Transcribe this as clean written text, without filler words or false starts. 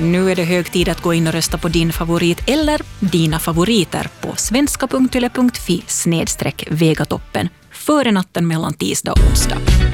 Nu är det hög tid att gå in och rösta på din favorit eller dina favoriter på svenska.yle.fi/vegatoppen före natten mellan tisdag och onsdag.